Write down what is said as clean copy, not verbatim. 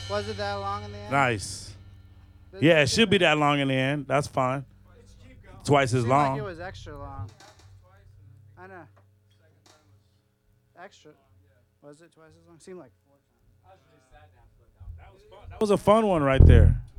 Was it that long in the end? Nice. Yeah, it should be that long in the end. That's fine. Twice as Seemed long. like it was extra long. I know. Extra. Was it twice as long? Seemed like 4 times. That was a fun one right there.